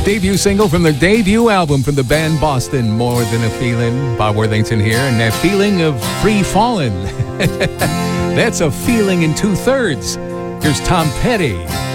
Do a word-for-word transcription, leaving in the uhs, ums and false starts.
Debut single from their debut album from the band Boston, More Than a Feeling. Bob Worthington here, and that feeling of free falling. That's a feeling in two thirds. Here's Tom Petty.